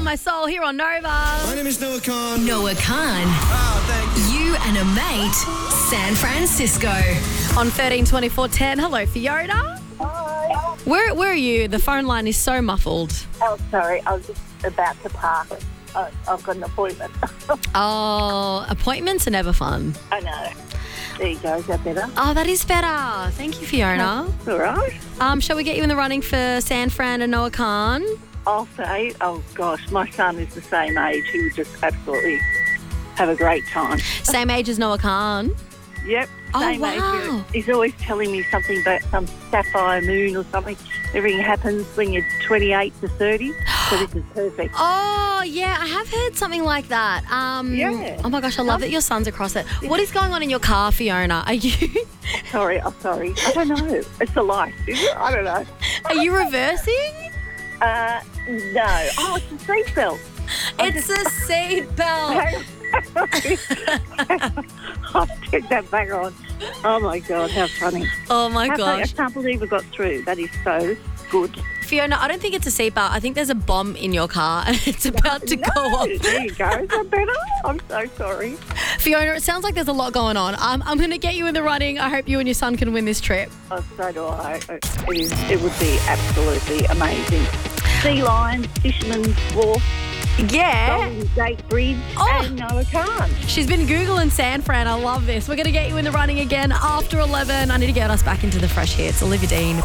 My Soul here on Nova. My name is Noah Khan. Noah Khan. Oh, thank you. You and a mate, San Francisco. On 132410. Hello, Fiona. Hi. Where are you? The phone line is so muffled. Oh, sorry. I was just about to park. I've got an appointment. Oh, appointments are never fun. I know. There you go. Is that better? Oh, that is better. Thank you, Fiona. All right. Shall we get you in the running for San Fran and Noah Khan? I'll say, oh, gosh, my son is the same age. He would just absolutely have a great time. Same age as Noah Khan. Yep. Oh, Same wow. age. He's always telling me something about some sapphire moon or something. Everything happens when you're 28 to 30. So this is perfect. Oh, yeah, I have heard something like that. Yeah. Oh, my gosh, I love that your son's across it. What is going on in your car, Fiona? Are you Sorry. I don't know. It's the light, is it? I don't know. are you reversing? No. Oh, it's a seatbelt. It's a seatbelt. I'll take that back on. Oh, my God, how funny. Oh, my I gosh. can't believe we got through. That is so good. Fiona, I don't think it's a seatbelt. I think there's a bomb in your car and it's about to go off. There you go. Is that better? I'm so sorry. Fiona, it sounds like there's a lot going on. I'm going to get you in the running. I hope you and your son can win this trip. Oh, so do I. It would be absolutely amazing. Sea Lion, Fisherman's Wharf, Yeah. Golden Gate Bridge, Oh. and Noah Khan. She's been Googling San Fran. I love this. We're going to get you in the running again after 11. I need to get us back into the fresh hits. Olivia Dean.